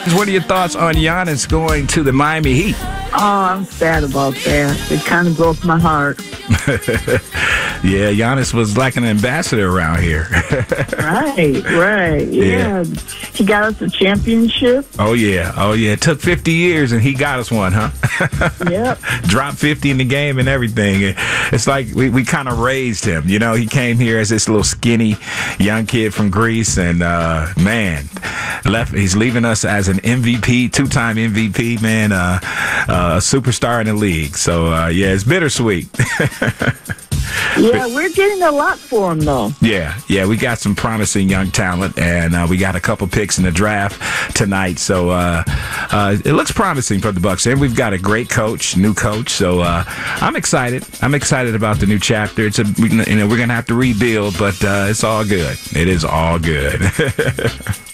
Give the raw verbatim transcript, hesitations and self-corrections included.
What are your thoughts on Giannis going to the Miami Heat? Oh, I'm sad about that. It kind of broke my heart. Yeah, Giannis was like an ambassador around here. Right, right. Yeah. yeah. He got us a championship. Oh, yeah. Oh, yeah. It took fifty years, and he got us one, huh? Yep. Dropped fifty in the game and everything. It's like we, we kind of raised him. You know, he came here as this little skinny young kid from Greece, and, uh, man, left. He's leaving us as an M V P, two-time M V P, man, uh, uh, a superstar in the league. So, uh, yeah, it's bittersweet. Yeah, we're getting a lot for him, though. Yeah, yeah, we got some promising young talent, and uh, we got a couple picks in the draft tonight. So uh, uh, it looks promising for the Bucks, and we've got a great coach, new coach. So uh, I'm excited. I'm excited about the new chapter. It's a, you know, we're gonna have to rebuild, but uh, it's all good. It is all good.